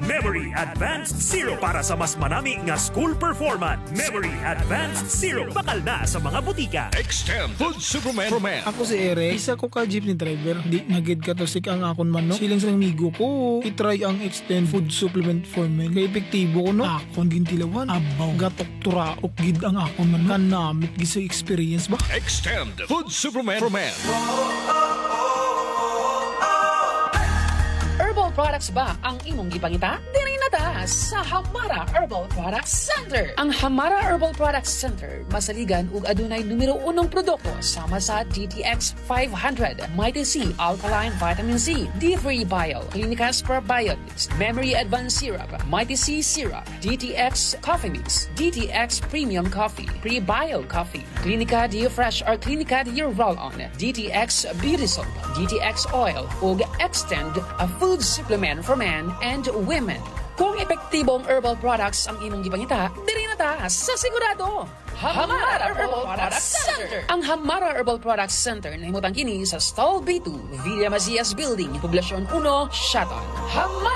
Memory Advanced Zero para sa mas manami nga school performance. Memory Advanced Zero bakal na sa mga butika. Extend Food Supplement for Men. Ako si Ere, isa ko ka jeepney driver. Di nagid ka to sik ang akon man no. Silang sa migo ko, itry ang Extend Food Supplement for Men. Kay epektibo ko no. Akon gintilawan, abaw, gatok turaok gid ang akon man no. Kanamit gisa experience ba? Extend Food Supplement for Men. Herbal products ba ang imong gipangita? Dili na ta sa Hamara Herbal Products Center. Ang Hamara Herbal Products Center masaligan ug adunay numero 1 produkto sama sa DTX 500, Mighty C Alkaline Vitamin C, D3 Bio, Clinicas Probiotics, Memory Advanced Syrup, Mighty C Syrup, DTX Coffee Mix, DTX Premium Coffee, Pre-Bio Coffee, Clinica Dio Fresh or Clinica Dio Roll-On, DTX Beauty Soap, DTX Oil ug Extend a food supplement for men and women. Kung epektibong herbal products ang imong gipangita, diri na ta sa sigurado. Hamara Herbal Products Center. Ang Hamara Herbal Products Center na himutang kini sa Stall B2, Villa Macias Building, Poblasyon 1, Shaton. Hamara